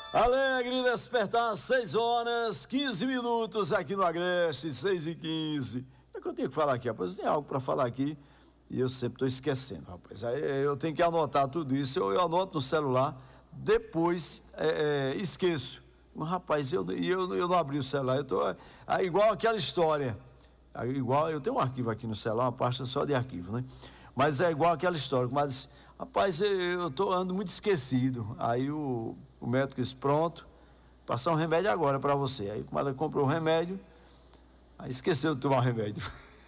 Alegre despertar, 6h15 aqui no Agreste, 6h15. É que eu tenho que falar aqui, rapaz, tem algo para falar aqui e eu sempre estou esquecendo, rapaz. Aí eu tenho que anotar tudo isso, eu anoto no celular, depois esqueço. Mas, rapaz, eu não abri o celular, eu tô igual aquela história. Igual, eu tenho um arquivo aqui no celular, uma pasta só de arquivo, né? Mas é igual aquela história, mas, rapaz, eu ando muito esquecido. Aí o médico disse, pronto, passar um remédio agora para você. Aí o comadre comprou o remédio, aí esqueceu de tomar o remédio.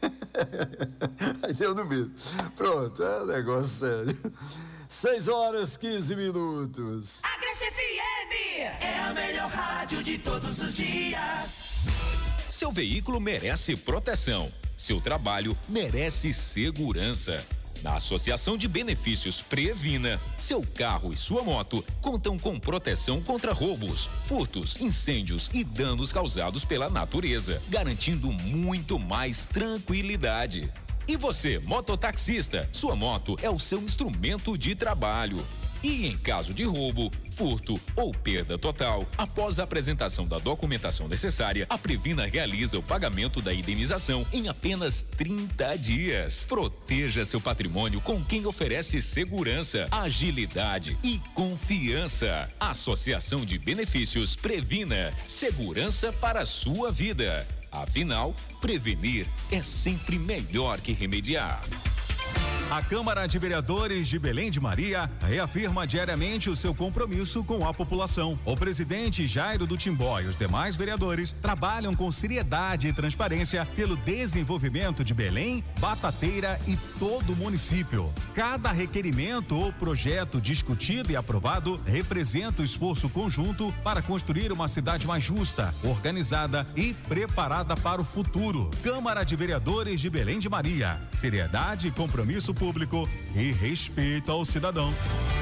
Aí deu no medo. Pronto, é um negócio sério. 6h15. Agreste FM é a melhor rádio de todos os dias. Seu veículo merece proteção. Seu trabalho merece segurança. Na Associação de Benefícios Previna, seu carro e sua moto contam com proteção contra roubos, furtos, incêndios e danos causados pela natureza, garantindo muito mais tranquilidade. E você, mototaxista, sua moto é o seu instrumento de trabalho. E em caso de roubo, furto ou perda total, após a apresentação da documentação necessária, a Previna realiza o pagamento da indenização em apenas 30 dias. Proteja seu patrimônio com quem oferece segurança, agilidade e confiança. Associação de Benefícios Previna, segurança para a sua vida. Afinal, prevenir é sempre melhor que remediar. A Câmara de Vereadores de Belém de Maria reafirma diariamente o seu compromisso com a população. O presidente Jairo do Timbó e os demais vereadores trabalham com seriedade e transparência pelo desenvolvimento de Belém, Batateira e todo o município. Cada requerimento ou projeto discutido e aprovado representa o esforço conjunto para construir uma cidade mais justa, organizada e preparada para o futuro. Câmara de Vereadores de Belém de Maria. Seriedade, compromisso público e respeito ao cidadão.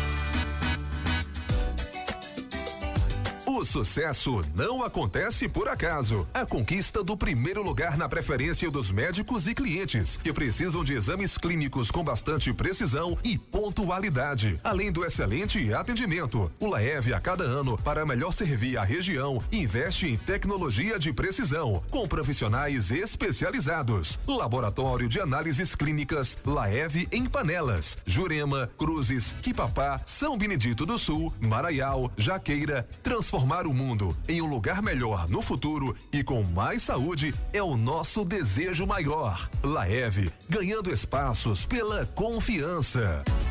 O sucesso não acontece por acaso. A conquista do primeiro lugar na preferência dos médicos e clientes que precisam de exames clínicos com bastante precisão e pontualidade. Além do excelente atendimento, o Laev a cada ano, para melhor servir a região, investe em tecnologia de precisão, com profissionais especializados. Laboratório de análises clínicas Laev em Panelas, Jurema, Cruzes, Quipapá, São Benedito do Sul, Maraial, Jaqueira. Transformar o mundo em um lugar melhor no futuro e com mais saúde é o nosso desejo maior. Laev, ganhando espaços pela confiança.